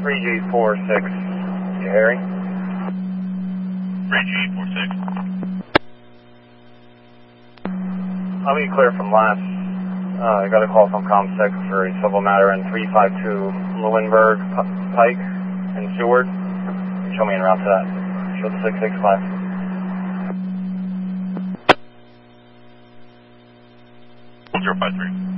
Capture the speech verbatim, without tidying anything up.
three G four six, you Harry? three G four six. I'll be clear from last. Uh, I got a call from ComSec for a civil matter in three five two Lewinberg Pike in Seward. Show me en route to that. Show the six six five. zero five three.